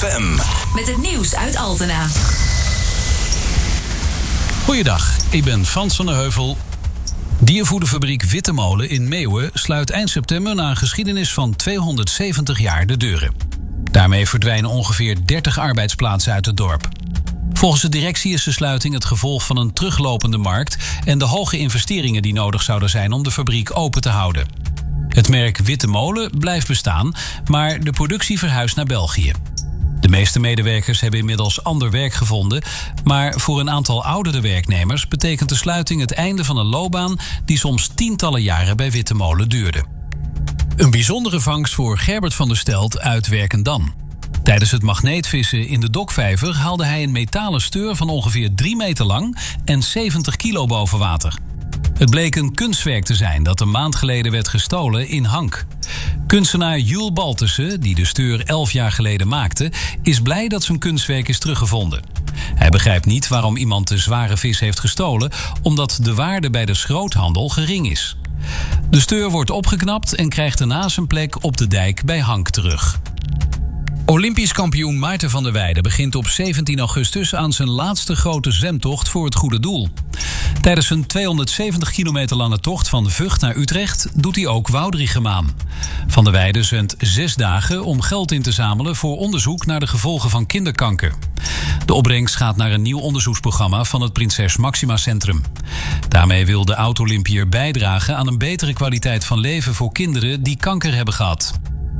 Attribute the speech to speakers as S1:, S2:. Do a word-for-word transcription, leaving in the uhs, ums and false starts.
S1: M.
S2: Met het nieuws uit Altena.
S3: Goeiedag, ik ben Frans van der Heuvel. Diervoederfabriek Wittemolen in Meeuwen sluit eind september na een geschiedenis van tweehonderdzeventig jaar de deuren. Daarmee verdwijnen ongeveer dertig arbeidsplaatsen uit het dorp. Volgens de directie is de sluiting het gevolg van een teruglopende markt en de hoge investeringen die nodig zouden zijn om de fabriek open te houden. Het merk Wittemolen blijft bestaan, maar de productie verhuist naar België. De meeste medewerkers hebben inmiddels ander werk gevonden, maar voor een aantal oudere werknemers betekent de sluiting het einde van een loopbaan die soms tientallen jaren bij Wittemolen duurde. Een bijzondere vangst voor Gerbert van der Stelt uit Werkendam. Tijdens het magneetvissen in de Dokvijver haalde hij een metalen steur van ongeveer drie meter lang en zeventig kilo boven water. Het bleek een kunstwerk te zijn dat een maand geleden werd gestolen in Hank. Kunstenaar Jules Baltussen, die de steur elf jaar geleden maakte, is blij dat zijn kunstwerk is teruggevonden. Hij begrijpt niet waarom iemand de zware vis heeft gestolen, omdat de waarde bij de schroothandel gering is. De steur wordt opgeknapt en krijgt daarna zijn plek op de dijk bij Hank terug. Olympisch kampioen Maarten van der Weijden begint op zeventien augustus aan zijn laatste grote zwemtocht voor het goede doel. Tijdens een tweehonderdzeventig kilometer lange tocht van Vught naar Utrecht doet hij ook Woudrichem aan. Van der Weijden zwemt zes dagen om geld in te zamelen voor onderzoek naar de gevolgen van kinderkanker. De opbrengst gaat naar een nieuw onderzoeksprogramma van het Prinses Maxima Centrum. Daarmee wil de oud-Olympiër bijdragen aan een betere kwaliteit van leven voor kinderen die kanker hebben gehad.